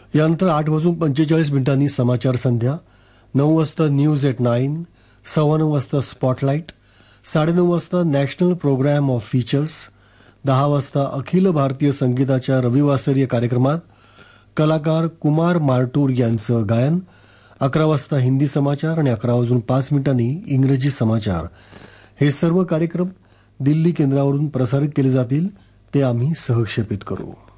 यानंतर 8:45 समाचार संध्या, 9 वाजता news at 9, 9:15 वाजता स्पॉटलाइट, 9:30 वाजता नॅशनल प्रोग्राम ऑफ फीचर्स, 10 वाजता अखिल भारतीय संगीताच्या रविवासरीय कार्यक्रमात कलाकार कुमार मार्टूर यांचं गायन, 11 वाजता हिंदी समाचार आणि 11:05 इंग्रजी समाचार. हे सर्व कार्यक्रम दिल्ली केंद्रावरून प्रसारित केले जातील, ते आम्ही सहक्षेपित करू.